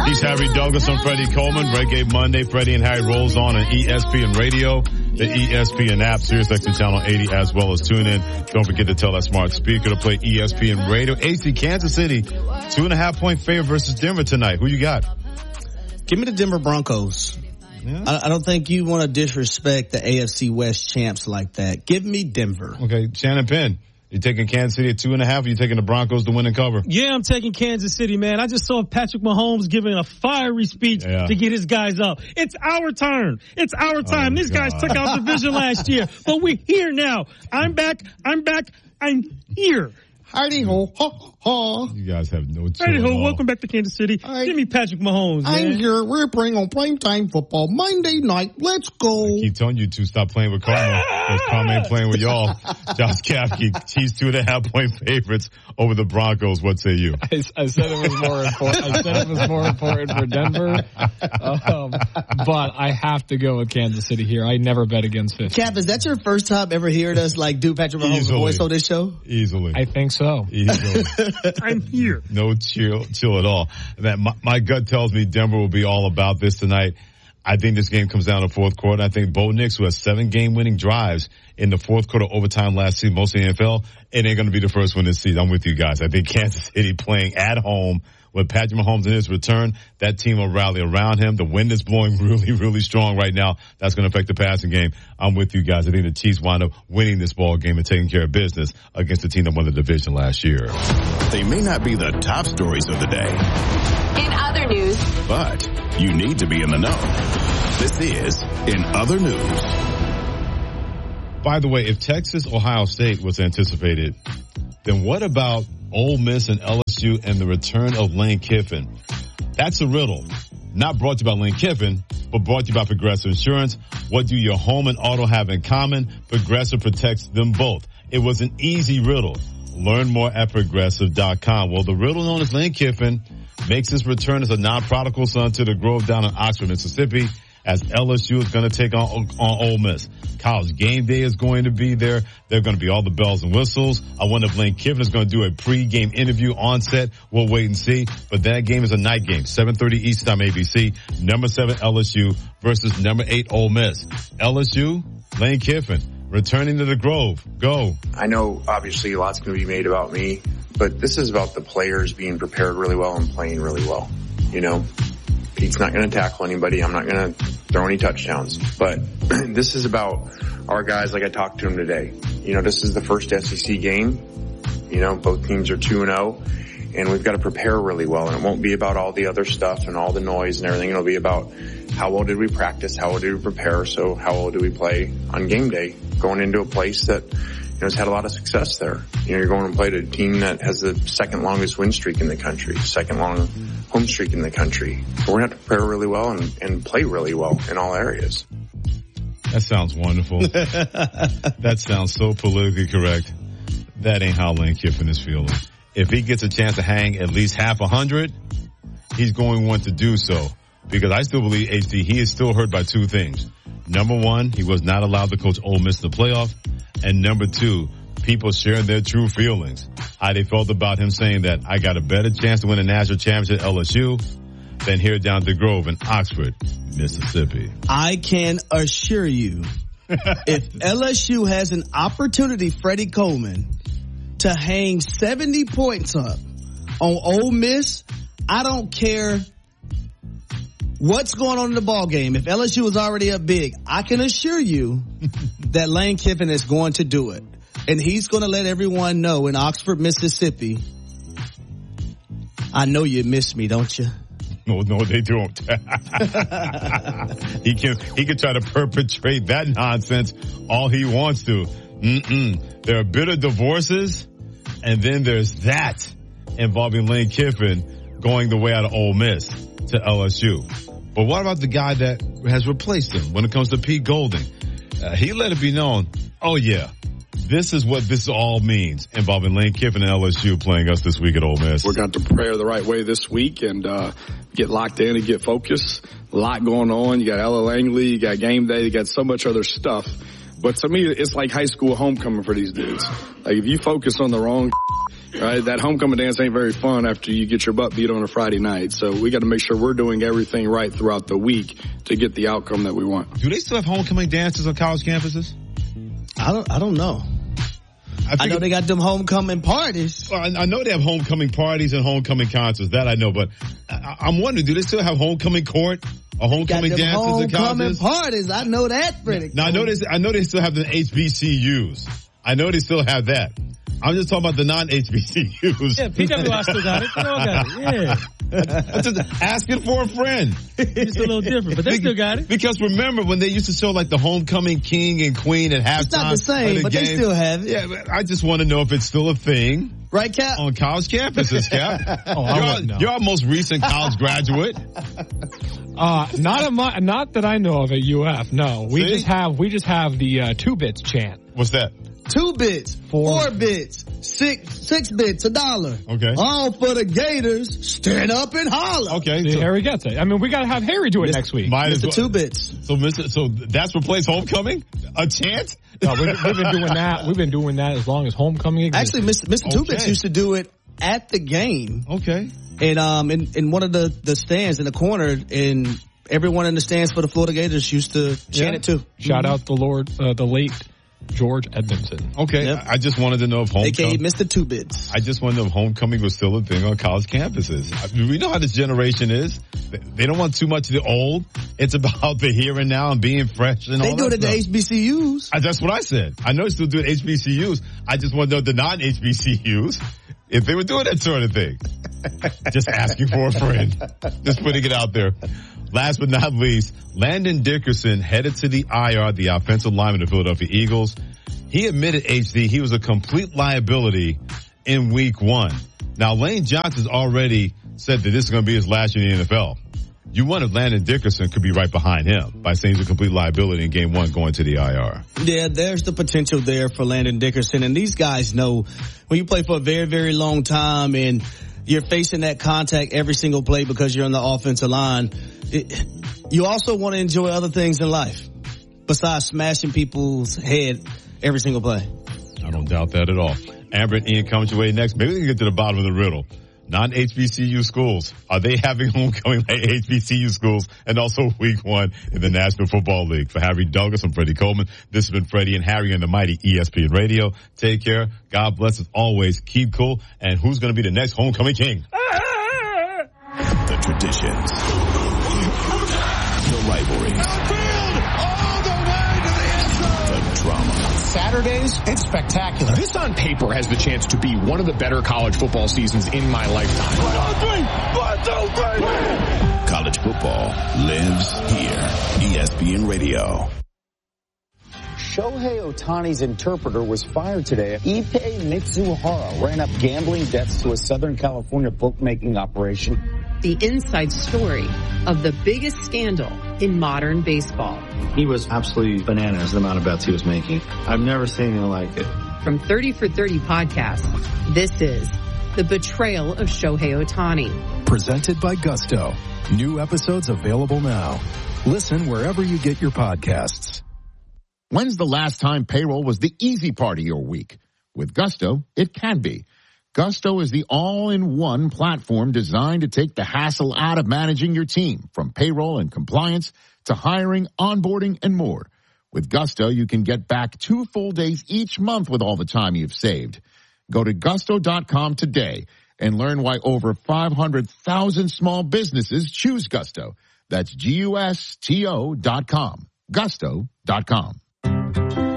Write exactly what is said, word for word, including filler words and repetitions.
He's Harry Douglas. I'm Freddie Coleman. Reggae Monday. Freddie and Harry rolls on on E S P N Radio, the E S P N app, SiriusXM Channel eighty, as well as tune in. Don't forget to tell that smart speaker to play E S P N Radio. A C, Kansas City, two and a half point favorite versus Denver tonight. Who you got? Give me the Denver Broncos. Yeah. I, I don't think you want to disrespect the A F C West champs like that. Give me Denver. Okay, Shannon Penn. You taking Kansas City at two and a half, or you taking the Broncos to win and cover? Yeah, I'm taking Kansas City, man. I just saw Patrick Mahomes giving a fiery speech yeah. to get his guys up. It's our turn. It's our time. Oh, These God. guys took out the division last year, but we're here now. I'm back. I'm back. I'm here. Heidi ho, ha, ha. You guys have no chill. Heidi ho, welcome back to Kansas City. Right. Give me Patrick Mahomes, man. I'm here. We're playing on primetime football Monday night. Let's go. I keep telling you to stop playing with Karma. Because Karma ain't playing with y'all. Josh Kapke, Chiefs two and a half point favorites over the Broncos. What say you? I, I said it was more important. I said it was more important for Denver. Um, but I have to go with Kansas City here. I never bet against fifty. Cap, is that your first time ever hearing us like do Patrick Mahomes' voice on this show? Easily. I think so. So. I'm here. No chill, chill at all. That my, my gut tells me Denver will be all about this tonight. I think this game comes down to fourth quarter. I think Bo Nix, who has seven game-winning drives in the fourth quarter overtime last season, mostly in the N F L, it ain't going to be the first one this season. I'm with you guys. I think Kansas City playing at home with Patrick Mahomes in his return, that team will rally around him. The wind is blowing really, really strong right now. That's going to affect the passing game. I'm with you guys. I think the Chiefs wind up winning this ball game and taking care of business against the team that won the division last year. They may not be the top stories of the day. In other news. But you need to be in the know. This is In Other News. By the way, if Texas, Ohio State was anticipated, then what about Ole Miss and L S U and the return of Lane Kiffin? That's a riddle. Not brought to you by Lane Kiffin, but brought to you by Progressive Insurance. What do your home and auto have in common? Progressive protects them both. It was an easy riddle. Learn more at Progressive dot com. Well, the riddle known as Lane Kiffin makes his return as a non-prodigal son to the Grove down in Oxford, Mississippi, as L S U is going to take on, on Ole Miss. College game day is going to be there. There are going to be all the bells and whistles. I wonder if Lane Kiffin is going to do a pre-game interview on set. We'll wait and see. But that game is a night game, seven thirty Eastern Time, A B C. Number seven L S U versus number eight Ole Miss. L S U, Lane Kiffin, returning to the Grove. Go. I know obviously lots going to be made about me, but this is about the players being prepared really well and playing really well. You know, Pete's not going to tackle anybody. I'm not going to throw any touchdowns. But this is about our guys like I talked to them today. You know, this is the first S E C game. You know, both teams are two and oh. And we've got to prepare really well. And it won't be about all the other stuff and all the noise and everything. It'll be about how well did we practice? How well did we prepare? So how well do we play on game day? Going into a place that, you know, has had a lot of success there. You know, you're going to play to a team that has the second longest win streak in the country, second long home streak in the country. So we're going to have to prepare really well and, and play really well in all areas. That sounds wonderful. That sounds so politically correct. That ain't how Lane Kiffin is feeling. If he gets a chance to hang at least half a hundred, he's going to want to do so. Because I still believe, H D, he is still hurt by two things. Number one, he was not allowed to coach Ole Miss in the playoff. And number two, people sharing their true feelings. How they felt about him saying that I got a better chance to win a national championship at L S U than here down at the Grove in Oxford, Mississippi. I can assure you, if L S U has an opportunity, Freddie Coleman, to hang seventy points up on Ole Miss, I don't care what's going on in the ball game. If L S U is already up big, I can assure you that Lane Kiffin is going to do it. And he's going to let everyone know in Oxford, Mississippi, I know you miss me, don't you? No, no, they don't. he can he can try to perpetrate that nonsense all he wants to. Mm-mm. There are bitter divorces, and then there's that involving Lane Kiffin going the way out of Ole Miss to L S U. But what about the guy that has replaced him when it comes to Pete Golding? Uh, he let it be known, oh yeah, this is what this all means, involving Lane Kiffin and L S U playing us this week at Ole Miss. We're going to prepare the right way this week and uh get locked in and get focused. A lot going on. You got Ella Langley, you got game day, you got so much other stuff. But to me, it's like high school homecoming for these dudes. Like if you focus on the wrong right? That homecoming dance ain't very fun after you get your butt beat on a Friday night. So we got to make sure we're doing everything right throughout the week to get the outcome that we want. Do they still have homecoming dances on college campuses? I don't, I don't know. I, I know they got them homecoming parties. Well, I, I know they have homecoming parties and homecoming concerts. That I know, but I, I'm wondering, do they still have homecoming court or homecoming got them dances homecoming and concerts? parties. I know that, Freddie. Now I know they, I know they still have the H B C Us. I know they still have that. I'm just talking about the non-H B C Us. Yeah, P W I still got it. They all got it. Yeah. I'm just asking for a friend. It's a little different, but they still got it. Because remember when they used to show like the homecoming king and queen at halftime? It's not the same, the but game? They still have it. Yeah, but I just want to know if it's still a thing. Right, Cap? On college campuses, Cap. oh, I you're, wouldn't know. You're our most recent college graduate. Uh, not a my, not that I know of at U F. No, we See? just have we just have the uh, two bits chant. What's that? Two bits, four, four bits, six six bits, a dollar. Okay. All for the Gators. Stand up and holler. Okay. See, So Harry gets it. I mean, we got to have Harry do it Mister next week. Mister Two bits. So, Mister So that's replaced homecoming? A chant? No, we've, we've been doing that. We've been doing that as long as homecoming exists. Actually, Mister Mister Okay. Two bits used to do it at the game. Okay. And um, in in one of the the stands in the corner, and everyone in the stands for the Florida Gators used to chant Yeah. it too. Shout out the Lord, uh, the late George Edmondson. Okay. Yep. I just wanted to know if A K A homecoming. Mister Two Bits. I just want to know if homecoming was still a thing on college campuses. I mean, we know how this generation is. They don't want too much of the old. It's about the here and now and being fresh and They all do that it at the stuff. H B C Us. I, that's what I said. I know they still do it at H B C Us. I just want to know the non-H B C Us if they were doing that sort of thing. Just asking for a friend. Just putting it out there. Last but not least, Landon Dickerson headed to the I R, the offensive lineman of the Philadelphia Eagles. He admitted, H D, he was a complete liability in week one. Now, Lane Johnson's already said that this is going to be his last year in the N F L. You wonder if Landon Dickerson could be right behind him by saying he's a complete liability in game one going to the I R. Yeah, there's the potential there for Landon Dickerson. And these guys know when you play for a very, very long time and you're facing that contact every single play because you're on the offensive line, it, you also want to enjoy other things in life besides smashing people's head every single play. I don't doubt that at all. Amber and Ian coming your way next. Maybe we can get to the bottom of the riddle. Non-H B C U schools, are they having homecoming like H B C U schools? And also week one in the National Football League. For Harry Douglas and Freddie Coleman, this has been Freddie and Harry on the mighty E S P N Radio. Take care. God bless as always. Keep cool. And who's going to be the next homecoming king? The traditions. The rivalries. The drama. Saturdays, it's spectacular. This on paper has the chance to be one of the better college football seasons in my lifetime. One, two, three. One, two, three. College football lives here. E S P N Radio. Shohei Ohtani's interpreter was fired today. Ippei Mitsuhara ran up gambling debts to a Southern California bookmaking operation. The inside story of the biggest scandal in modern baseball. He was absolutely bananas, the amount of bets he was making. I've never seen anything like it. From thirty for thirty podcast, this is The Betrayal of Shohei Ohtani. Presented by Gusto. New episodes available now. Listen wherever you get your podcasts. When's the last time payroll was the easy part of your week? With Gusto, it can be. Gusto is the all-in-one platform designed to take the hassle out of managing your team, from payroll and compliance to hiring, onboarding, and more. With Gusto, you can get back two full days each month with all the time you've saved. Go to gusto dot com today and learn why over five hundred thousand small businesses choose Gusto. That's G U S T O dot com. Gusto dot com.